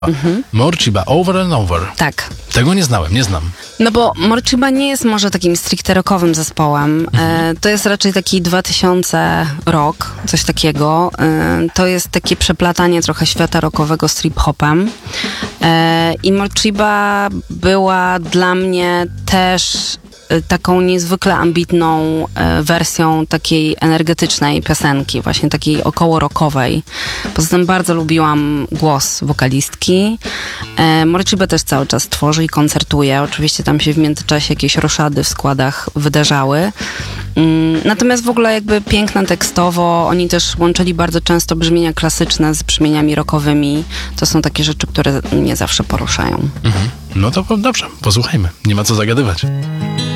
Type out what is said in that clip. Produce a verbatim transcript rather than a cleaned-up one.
Mhm. Morciba Over and Over. Tak. Tego nie znałem, nie znam. No bo Morciba nie jest może takim stricte rockowym zespołem. E, to jest raczej taki dwa tysiące rok, coś takiego. E, to jest takie przeplatanie trochę świata rockowego z trip-hopem. E, I Morciba była dla mnie też taką niezwykle ambitną e, wersją takiej energetycznej piosenki, właśnie takiej około rockowej. Poza tym bardzo lubiłam głos wokalistki. E, Morciba też cały czas tworzy i koncertuje. Oczywiście tam się w międzyczasie jakieś roszady w składach wydarzały. Mm, natomiast w ogóle jakby piękna tekstowo. Oni też łączyli bardzo często brzmienia klasyczne z brzmieniami rockowymi. To są takie rzeczy, które mnie zawsze poruszają. Mhm. No to dobrze, posłuchajmy. Nie ma co zagadywać.